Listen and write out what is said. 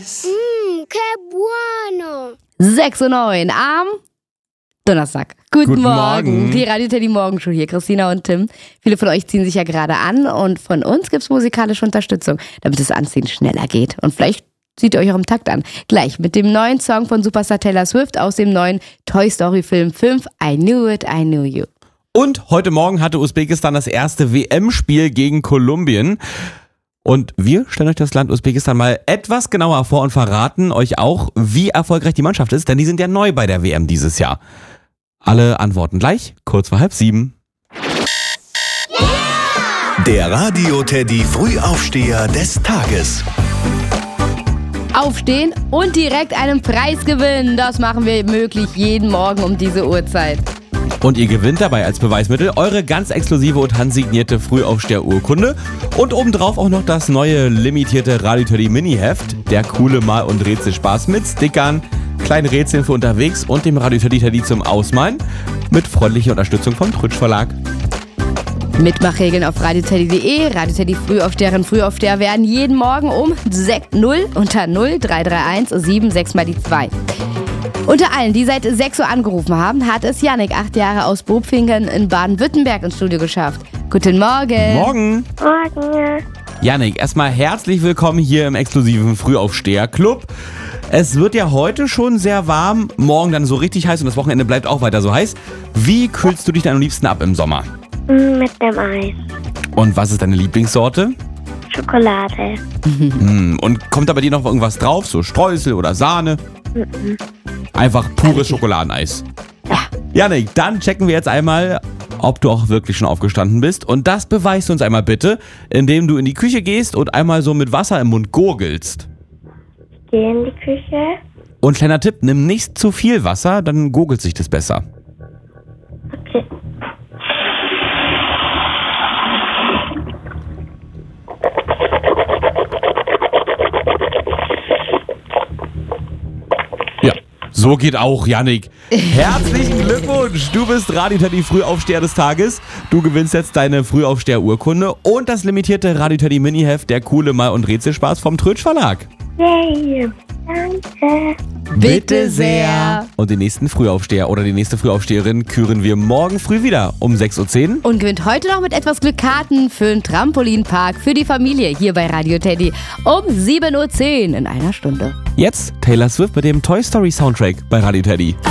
Que bueno. 6:09 am Donnerstag. Guten Morgen. Die Radio Teddy Morgenshow hier, Christina und Tim. Viele von euch ziehen sich ja gerade an und von uns gibt's musikalische Unterstützung, damit das Anziehen schneller geht. Und vielleicht zieht ihr euch auch im Takt an. Gleich mit dem neuen Song von Superstar Taylor Swift aus dem neuen Toy Story Film 5, I Knew It, I Knew You. Und heute Morgen hatte Usbekistan das erste WM-Spiel gegen Kolumbien. Und wir stellen euch das Land Usbekistan mal etwas genauer vor und verraten euch auch, wie erfolgreich die Mannschaft ist, denn die sind ja neu bei der WM dieses Jahr. Alle Antworten gleich, kurz vor 6:30. Der Radio Teddy Frühaufsteher des Tages. Aufstehen und direkt einen Preis gewinnen. Das machen wir möglich jeden Morgen um diese Uhrzeit. Und ihr gewinnt dabei als Beweismittel eure ganz exklusive und handsignierte Frühaufsteher-Urkunde und obendrauf auch noch das neue limitierte Radio Teddy Mini-Heft, der coole Mal- und Rätselspaß mit Stickern, kleinen Rätseln für unterwegs und dem Radio Teddy zum Ausmalen mit freundlicher Unterstützung vom Trütsch Verlag. Mitmachregeln auf radioteddy.de. Radio Teddy Frühaufsteherinnen, Frühaufsteher werden jeden Morgen um 0 unter 0331 76 mal die 2. Unter allen, die seit 6 Uhr angerufen haben, hat es Jannik, 8 Jahre aus Bobfingen in Baden-Württemberg ins Studio geschafft. Guten Morgen. Morgen. Morgen. Jannik, erstmal herzlich willkommen hier im exklusiven Frühaufsteher-Club. Es wird ja heute schon sehr warm, morgen dann so richtig heiß und das Wochenende bleibt auch weiter so heiß. Wie kühlst du dich denn am liebsten ab im Sommer? Mit dem Eis. Und was ist deine Lieblingssorte? Schokolade. Und kommt da bei dir noch irgendwas drauf, so Streusel oder Sahne? Einfach pures Schokoladeneis. Ja. Jannik, dann checken wir jetzt einmal, ob du auch wirklich schon aufgestanden bist. Und das beweist du uns einmal bitte, indem du in die Küche gehst und einmal so mit Wasser im Mund gurgelst. Ich gehe in die Küche. Und kleiner Tipp, nimm nicht zu viel Wasser, dann gurgelt sich das besser. Okay. Ja, so geht auch, Jannik. Herzlichen Glückwunsch, du bist Radio Teddy Frühaufsteher des Tages. Du gewinnst jetzt deine Frühaufsteher-Urkunde und das limitierte Radio Teddy Mini-Heft, der coole Mal- und Rätselspaß vom Trütsch Verlag. Yay. Danke. Bitte sehr. Und den nächsten Frühaufsteher oder die nächste Frühaufsteherin küren wir morgen früh wieder um 6:10 Uhr. Und gewinnt heute noch mit etwas Glück Karten für einen Trampolinpark für die Familie hier bei Radio Teddy um 7:10 Uhr in einer Stunde. Jetzt Taylor Swift mit dem Toy Story Soundtrack bei Radio Teddy.